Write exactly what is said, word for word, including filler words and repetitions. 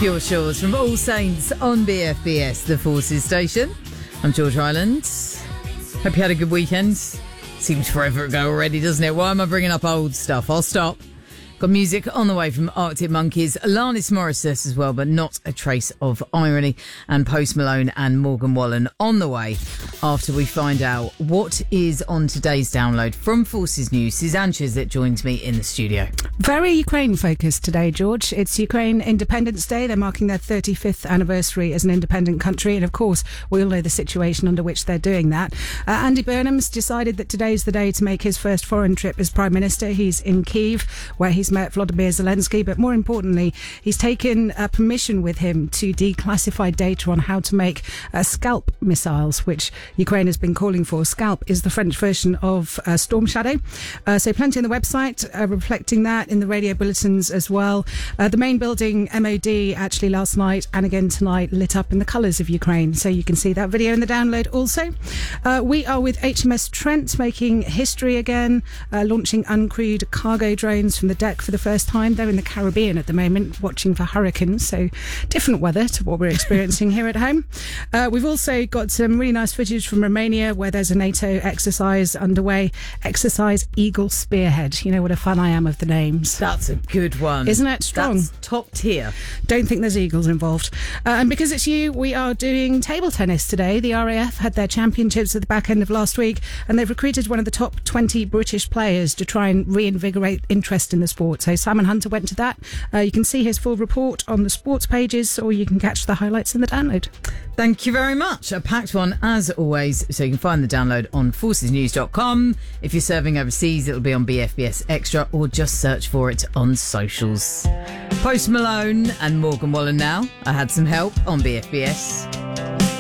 Pure Shores from All Saints on B F B S, the Forces station. I'm George Ryland. Hope you had a good weekend. Seems forever ago already, doesn't it? Why am I bringing up old stuff? I'll stop. Got music on the way from Arctic Monkeys, Alanis Morissette as well, but not a trace of irony. And Post Malone and Morgan Wallen on the way after we find out what is on today's download from Forces News. Suzanne Chislett joins me in the studio. Very Ukraine focused today, George. It's Ukraine Independence Day. They're marking their thirty-fifth anniversary as an independent country. And of course, we all know the situation under which they're doing that. Uh, Andy Burnham's decided that today's the day to make his first foreign trip as Prime Minister. He's in Kyiv, where he's met Volodymyr Zelensky, but more importantly, he's taken uh, permission with him to declassify data on how to make uh, Scalp missiles, which Ukraine has been calling for. Scalp is the French version of uh, Storm Shadow. Uh, so plenty on the website uh, reflecting that, in the radio bulletins as well. Uh, the main building, M O D, actually last night and again tonight, lit up in the colours of Ukraine. So you can see that video in the download also. Uh, we are with H M S Trent making history again, uh, launching uncrewed cargo drones from the deck for the first time. They're in the Caribbean at the moment, watching for hurricanes, so different weather to what we're experiencing here at home. Uh, we've also got some really nice footage from Romania, where there's a NATO exercise underway, Exercise Eagle Spearhead. You know what a fan I am of the names. That's a good one. Isn't it strong? That's top tier. Don't think there's eagles involved. Uh, and because it's you, we are doing table tennis today. The R A F had their championships at the back end of last week, and they've recruited one of the top twenty British players to try and reinvigorate interest in the sport. So Simon Hunter went to that. Uh, you can see his full report on the sports pages, or you can catch the highlights in the download. Thank you very much. A packed one as always. So you can find the download on forces news dot com. If you're serving overseas, it'll be on B F B S Extra, or just search for it on socials. Post Malone and Morgan Wallen now. I had some help on B F B S.